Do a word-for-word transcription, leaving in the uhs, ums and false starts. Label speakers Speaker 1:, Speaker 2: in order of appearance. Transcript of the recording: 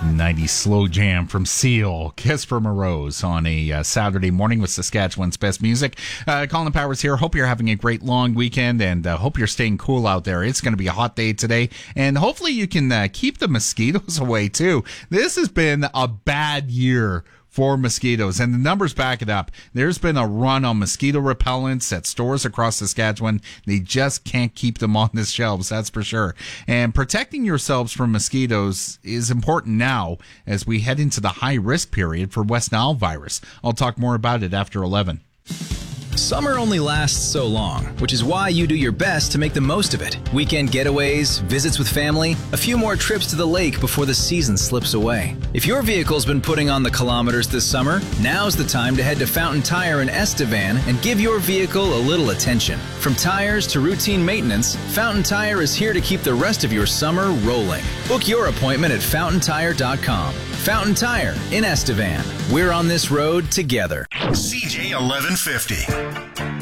Speaker 1: nineties slow jam from Seal, Kiss from a Rose on a uh, Saturday morning with Saskatchewan's best music. Uh, Colin Powers here. Hope you're having a great long weekend and uh, hope you're staying cool out there. It's going to be a hot day today and hopefully you can uh, keep the mosquitoes away too. This has been a bad year for mosquitoes, and the numbers back it up. There's been a run on mosquito repellents at stores across Saskatchewan. They just can't keep them on the shelves, that's for sure. And protecting yourselves from mosquitoes is important now as we head into the high-risk period for West Nile virus. I'll talk more about it after eleven.
Speaker 2: Summer only lasts so long, which is why you do your best to make the most of it. Weekend getaways, visits with family, a few more trips to the lake before the season slips away. If your vehicle's been putting on the kilometers this summer, now's the time to head to Fountain Tire in Estevan and give your vehicle a little attention. From tires to routine maintenance, Fountain Tire is here to keep the rest of your summer rolling. Book your appointment at fountain tire dot com. Fountain Tire in Estevan. We're on this road together.
Speaker 3: C J eleven fifty.